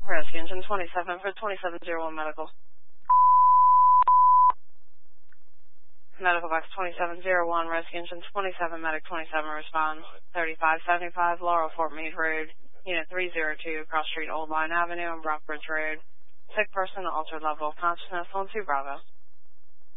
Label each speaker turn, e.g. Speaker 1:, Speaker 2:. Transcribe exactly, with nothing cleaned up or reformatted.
Speaker 1: Rescue Engine twenty-seven for twenty-seven oh one medical. Medical box twenty-seven oh one, Rescue Engine twenty-seven, Medic twenty-seven, respond. thirty-five seventy-five, Laurel Fort Meade Road, Unit three oh two, Cross Street, Old Line Avenue, and Brockbridge Road. Sick person, altered level of consciousness on two Bravo.